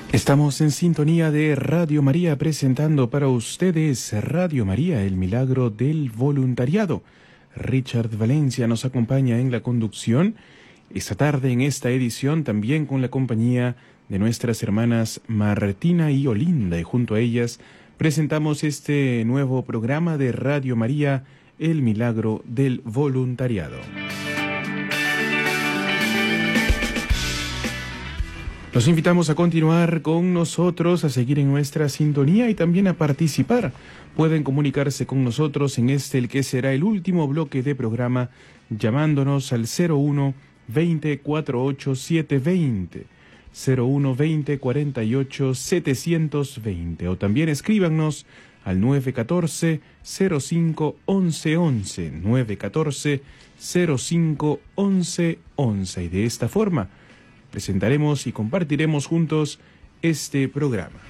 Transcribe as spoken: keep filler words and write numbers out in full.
Estamos en sintonía de Radio María presentando para ustedes Radio María, el milagro del voluntariado. Richard Valencia nos acompaña en la conducción esta tarde en esta edición, también con la compañía de nuestras hermanas Martina y Olinda, y junto a ellas presentamos este nuevo programa de Radio María, el milagro del voluntariado. Los invitamos a continuar con nosotros, a seguir en nuestra sintonía y también a participar. Pueden comunicarse con nosotros en este, el que será el último bloque de programa, llamándonos al cero uno veinte cuarenta y ocho setecientos veinte, cero uno veinte cuarenta y ocho setecientos veinte, o también escríbanos al nueve uno cuatro cero cinco once once, nueve uno cuatro cero cinco once once, y de esta forma presentaremos y compartiremos juntos este programa.